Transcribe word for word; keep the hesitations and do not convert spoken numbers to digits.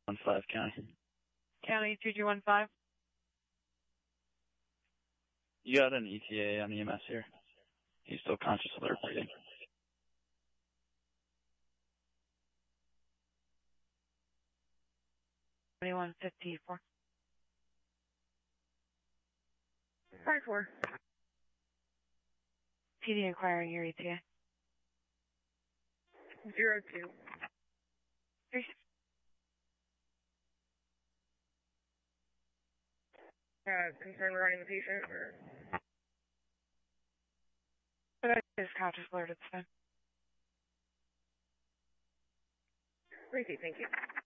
one five County. County two two one five. You got an E T A on E M S here. He's still conscious alert breathing. twenty-one fifty-four. five four. P D inquiring your E T A. Zero two. Three. Uh, concern regarding the patient, or? Is conscious alert at the time. Great, thank you.